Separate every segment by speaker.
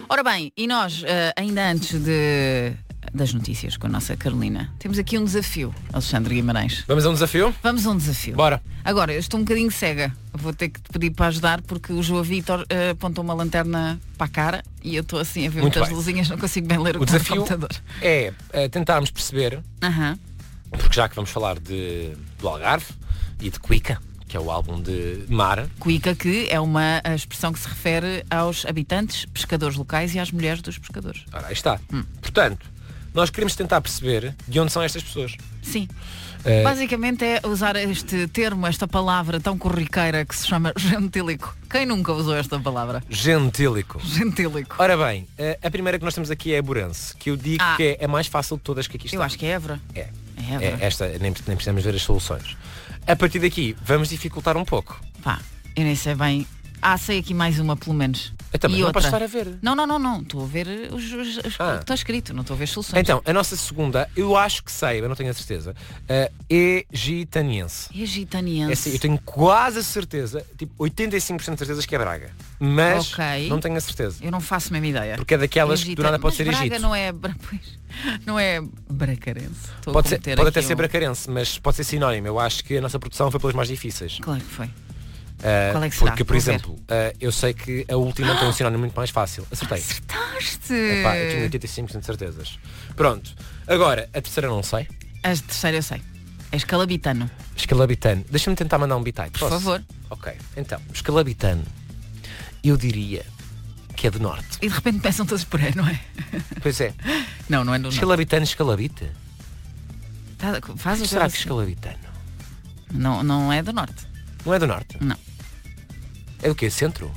Speaker 1: Ora bem, e nós, ainda antes das notícias com a nossa Carolina, temos aqui um desafio, Alexandre Guimarães.
Speaker 2: Vamos a um desafio?
Speaker 1: Vamos a um desafio.
Speaker 2: Bora.
Speaker 1: Agora, eu estou um bocadinho cega. Vou ter que te pedir para ajudar porque o João Vitor apontou uma lanterna para a cara e eu estou assim a ver muitas luzinhas, não consigo bem ler o
Speaker 2: desafio
Speaker 1: computador.
Speaker 2: É tentarmos perceber, porque já que vamos falar do Algarve e de Cuica, que é o álbum de Mar.
Speaker 1: Cuica, que é uma expressão que se refere aos habitantes, pescadores locais e às mulheres dos pescadores.
Speaker 2: Ora, aí está. Portanto, nós queremos tentar perceber de onde são estas pessoas.
Speaker 1: Sim. Basicamente é usar este termo, esta palavra tão corriqueira que se chama gentílico. Quem nunca usou esta palavra?
Speaker 2: Gentílico.
Speaker 1: Gentílico.
Speaker 2: Ora bem, a primeira que nós temos aqui é Burense, que eu digo que é a mais fácil de todas que aqui está.
Speaker 1: Eu acho que é Évora.
Speaker 2: É
Speaker 1: Évora.
Speaker 2: Esta, nem precisamos ver as soluções. A partir daqui, vamos dificultar um pouco.
Speaker 1: Pá, eu nem sei bem. Sei aqui mais uma, pelo menos.
Speaker 2: Eu também não posso estar a ver.
Speaker 1: Não. Estou a ver o que está escrito, não estou a ver soluções.
Speaker 2: Então, a nossa segunda, eu acho que sei, eu não tenho a certeza. Egitaniense.
Speaker 1: Egitaniense.
Speaker 2: É assim, eu tenho quase a certeza, tipo 85% de certezas que é Braga. Mas não tenho a certeza.
Speaker 1: Eu não faço a mesma ideia.
Speaker 2: Porque é daquelas que do nada pode ser
Speaker 1: Braga
Speaker 2: Egito.
Speaker 1: não é bracarense.
Speaker 2: Pode até ser bracarense, mas pode ser sinónimo. Eu acho que a nossa produção foi pelas mais difíceis.
Speaker 1: Claro que foi. Qual é que será?
Speaker 2: Porque, por exemplo, eu sei que a última tem um sinónimo muito mais fácil. Acertei.
Speaker 1: Acertaste!
Speaker 2: Eu tinha 85% de certezas. Pronto. Agora, a terceira não sei.
Speaker 1: A terceira eu sei. É escalabitano.
Speaker 2: Escalabitano. Deixa-me tentar mandar um bitite.
Speaker 1: Por favor.
Speaker 2: Ok. Então, escalabitano. Eu diria que é do norte.
Speaker 1: E de repente pensam todos por aí, não é?
Speaker 2: Pois é.
Speaker 1: Não é do norte.
Speaker 2: Escalabitano, escalabita.
Speaker 1: Faz o que
Speaker 2: será que escalabitano?
Speaker 1: Não é do norte.
Speaker 2: Não é do norte?
Speaker 1: Não.
Speaker 2: É do quê? Centro?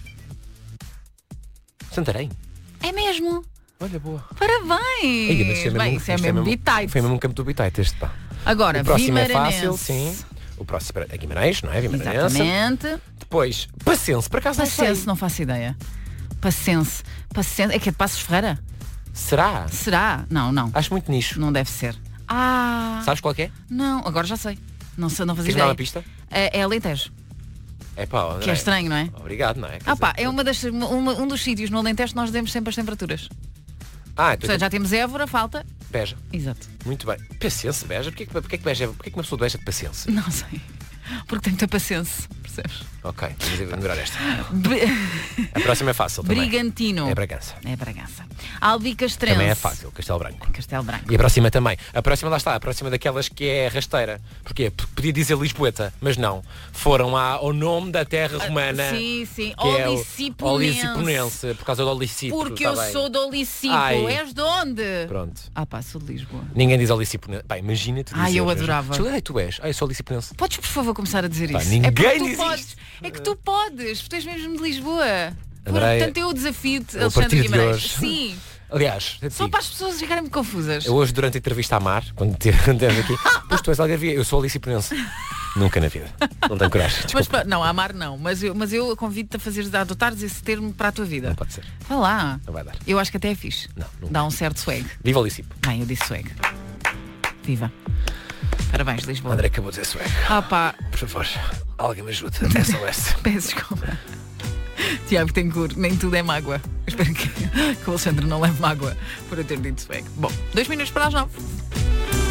Speaker 2: Santarém?
Speaker 1: É mesmo?
Speaker 2: Olha, boa.
Speaker 1: Parabéns!
Speaker 2: Bem,
Speaker 1: isso é mesmo bitite.
Speaker 2: Foi mesmo um campo do bitite este, pá.
Speaker 1: Agora,
Speaker 2: o próximo é
Speaker 1: Vimaranense.
Speaker 2: fácil, sim. O próximo é Guimarães, não é? Vimaranense.
Speaker 1: Exatamente.
Speaker 2: Depois, Passense, por acaso
Speaker 1: Passense,
Speaker 2: não sei.
Speaker 1: não faço ideia. Passense. É que é de Passos Ferreira?
Speaker 2: Será?
Speaker 1: Não.
Speaker 2: Acho muito nicho.
Speaker 1: Não deve ser.
Speaker 2: Sabes qual é que é?
Speaker 1: Não, agora já sei. Não fazia
Speaker 2: Queres
Speaker 1: ideia.
Speaker 2: dar uma pista?
Speaker 1: É Alentejo.
Speaker 2: É pá, André.
Speaker 1: Que é estranho, não é?
Speaker 2: Obrigado, não é?
Speaker 1: É um dos sítios no Alentejo que nós demos sempre as temperaturas.
Speaker 2: Então
Speaker 1: Portanto, já temos Évora, falta
Speaker 2: Beja.
Speaker 1: Exato.
Speaker 2: Muito bem. Paciência, Beja? Porquê que Beja? Porquê que uma pessoa beja de paciência?
Speaker 1: Não sei. Porque tem muita paciência, percebes?
Speaker 2: Ok, vamos ignorar esta. A próxima é fácil também.
Speaker 1: Brigantino.
Speaker 2: É Bragança.
Speaker 1: É Bragança. Albicastrense.
Speaker 2: Também é fácil, Castelo Branco.
Speaker 1: Castelo Branco.
Speaker 2: E a próxima também. A próxima, lá está, a próxima daquelas que é rasteira. Porquê? Porque podia dizer Lisboeta, mas não. Foram ao nome da terra romana.
Speaker 1: Sim.
Speaker 2: Que é Oliciponense, por causa do Olicipo.
Speaker 1: Porque eu sou do Olicipo. És de onde?
Speaker 2: Pronto.
Speaker 1: Sou de Lisboa.
Speaker 2: Ninguém diz Oliciponense. Pá, imagina-te dizer.
Speaker 1: Eu adorava.
Speaker 2: Onde é que tu és? Eu sou Oliciponense.
Speaker 1: Podes, por favor, começar a dizer isso?
Speaker 2: Ninguém diz
Speaker 1: isso. É que tu podes. Tu és mesmo de Lisboa.
Speaker 2: Andréia,
Speaker 1: portanto, eu desafio-te,
Speaker 2: de
Speaker 1: Alexandre Guimarães.
Speaker 2: hoje.
Speaker 1: Sim.
Speaker 2: Aliás,
Speaker 1: só para as pessoas ficarem muito confusas.
Speaker 2: Eu hoje, durante a entrevista à Mar, quando estivemos aqui, pois tu és algarvia, eu sou Oliciponense. Nunca na vida. Não tenho coragem.
Speaker 1: Não, a Mar não. Mas eu convido-te a adotares esse termo para a tua vida.
Speaker 2: Não pode ser.
Speaker 1: Vá lá.
Speaker 2: Não vai dar.
Speaker 1: Eu acho que até é fixe.
Speaker 2: Não
Speaker 1: dá um certo swag.
Speaker 2: Viva Olicipo.
Speaker 1: Bem, eu disse swag. Viva. Parabéns, Lisboa.
Speaker 2: André acabou de dizer swag. Por favor, alguém me ajude. SOS.
Speaker 1: Peço desculpa. Tiago Tencourt, nem tudo é mágoa. Eu espero que o Alexandre não leve mágoa por eu ter dito swag. Bom, 2 minutos para as 9.